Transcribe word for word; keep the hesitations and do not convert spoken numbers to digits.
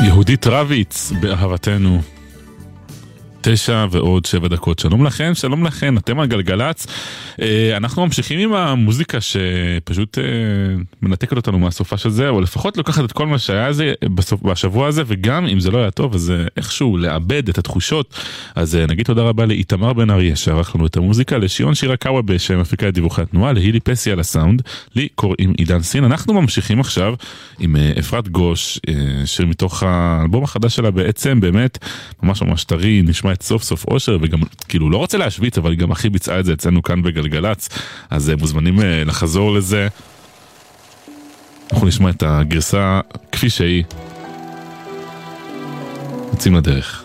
יהודית רביץ באהבתנו. תשע ועוד שבע דקות. שלום לכם, שלום לכם, אתם על גלגלץ. אנחנו ממשיכים עם המוזיקה שפשוט מנתקת אותנו מהסופה של זה, או לפחות לוקחת את כל מה שהיה זה בשבוע הזה, וגם אם זה לא היה טוב, אז איכשהו לאבד את התחושות. אז נגיד תודה רבה לאיתמר בן אריה שערך לנו את המוזיקה, לשיון שירה קאווה שמפיקה את דיווחי התנועה, להילי פסי על הסאונד, לי קוראים עידן סין. אנחנו ממשיכים עכשיו עם אפרת גוש, שיר מתוך האלבום החדש שלה, בעצם באמת ממש ממש טרי, נשמע את סוף סוף אושר, וגם כאילו לא רוצה להשוויץ, אבל היא גם הכי ביצעה את זה אצלנו כאן בגלגלץ, אז מוזמנים לחזור לזה. אנחנו נשמע את הגרסה כפי שהיא. יוצאים לדרך.